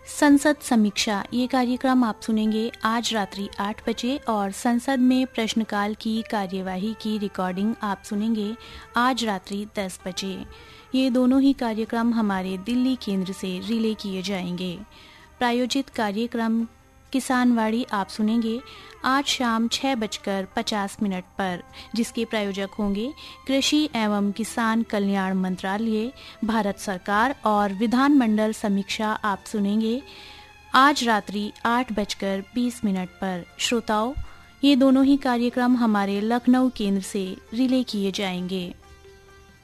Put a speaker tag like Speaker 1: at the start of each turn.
Speaker 1: संसद समीक्षा ये कार्यक्रम आप सुनेंगे आज रात्रि 8 बजे और संसद में प्रश्नकाल की कार्यवाही की रिकॉर्डिंग आप सुनेंगे आज रात्रि 10 बजे। ये दोनों ही कार्यक्रम हमारे दिल्ली केंद्र से रिले किए जाएंगे। प्रायोजित कार्यक्रम किसानवाड़ी आप सुनेंगे आज शाम 6:50 पर, जिसके प्रायोजक होंगे कृषि एवं किसान कल्याण मंत्रालय, भारत सरकार। और विधानमंडल समीक्षा आप सुनेंगे आज रात्रि 8:20 पर। श्रोताओं, ये दोनों ही कार्यक्रम हमारे लखनऊ केंद्र से रिले किए जाएंगे।